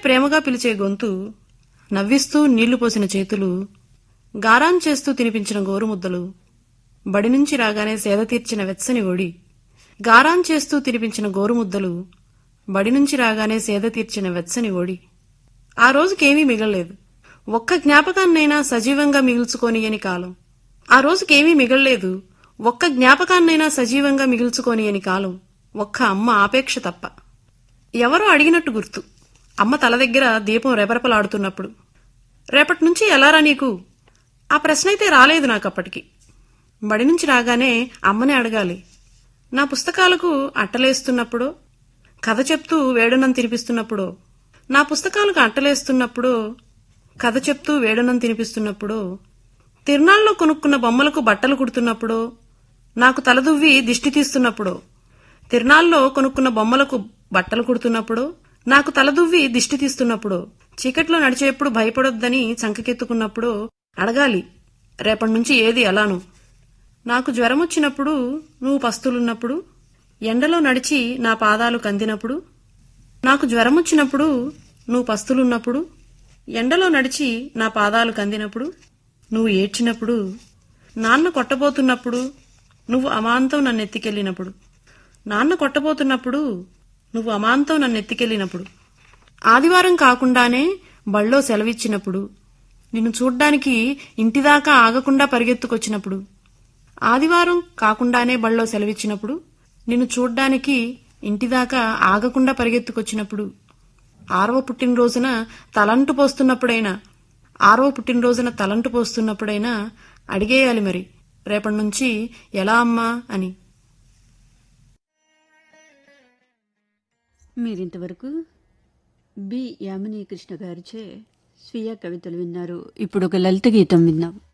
ప్రేమగా పిలిచే గొంతు, నవ్విస్తూ నీళ్లు పోసిన చేతులు, గారాం చేస్తూ తినిపించిన గోరుముద్దలు, బడి నుంచి రాగానే సేద తీర్చిన వెచ్చని ఒడి, గారాం చేస్తూ తినిపించిన గోరుముద్దలు, బడి నుంచి రాగానే సేద తీర్చిన వెచ్చని ఒడి. ఆ రోజుకేమీ మిగల్లేదు. ఒక్క జ్ఞాపకాన్నైనా సజీవంగా మిగుల్చుకోనియని కాలం. ఆ రోజుకేమీ మిగల్లేదు. ఒక్క జ్ఞాపకాన్నైనా సజీవంగా మిగుల్చుకోనియని కాలం. ఒక్క అమ్మ ఆపేక్ష తప్ప. ఎవరో అడిగినట్టు గుర్తు, అమ్మ తల దగ్గర దీపం రెపరెపలాడుతున్నప్పుడు. రేపటినుంచి ఎలారా నీకు? ఆ ప్రశ్నైతే రాలేదు నాకప్పటికి. బడి నుంచి రాగానే అమ్మనే అడగాలి. నా పుస్తకాలకు అట్టలేస్తున్నప్పుడో, కథ చెప్తూ వేడునం తినిపిస్తున్నప్పుడో, నా పుస్తకాలకు అట్టలేస్తున్నప్పుడో, కథ చెప్తూ వేడునం తినిపిస్తున్నప్పుడో, తిరునాళ్ళలో కొనుక్కున్న బొమ్మలకు బట్టలు కుడుతున్నప్పుడో, నాకు తలదువ్వి దిష్టి తీస్తున్నప్పుడో, తిరునాళ్ళలో కొనుక్కున్న బొమ్మలకు బట్టలు కుడుతున్నప్పుడో, నాకు తలదువ్వి దిష్టి తీస్తున్నప్పుడో, చీకట్లో నడిచేప్పుడు భయపడొద్దని చంకకెత్తుకున్నప్పుడో అడగాలి రేపటినుంచి ఏది ఎలాను. నాకు జ్వరమొచ్చినప్పుడు, నువ్వు పస్తులున్నప్పుడు, ఎండలో నడిచి నా పాదాలు కందినప్పుడు, నాకు జ్వరమొచ్చినప్పుడు, నువ్వు పస్తులున్నప్పుడు, ఎండలో నడిచి నా పాదాలు కందినప్పుడు, నువ్వు ఏడ్చినప్పుడు, నాన్న కొట్టబోతున్నప్పుడు, నువ్వు అమాంతం నన్నెత్తికెళ్లినప్పుడు, నాన్న కొట్టబోతున్నప్పుడు, నువ్వు అమాంతం నన్నెత్తికెళ్లినప్పుడు, ఆదివారం కాకుండానే బళ్ళో సెలవిచ్చినప్పుడు, నిన్ను చూడ్డానికి ఇంటిదాకా ఆగకుండా పరిగెత్తుకొచ్చినప్పుడు, ఆదివారం కాకుండానే బళ్ళో సెలవిచ్చినప్పుడు, నిన్ను చూడ్డానికి ఇంటిదాకా ఆగకుండా పరిగెత్తుకొచ్చినప్పుడు, ఆరవ పుట్టినరోజున తలంటు పోస్తున్నప్పుడైనా అడిగేయాలి మరి రేపటినుంచి ఎలా అమ్మా అని. మీరింతవరకు బి యామిని కృష్ణ గారిచే స్వీయ కవితలు విన్నారు. ఇప్పుడు ఒక లలిత గీతం విన్నాం.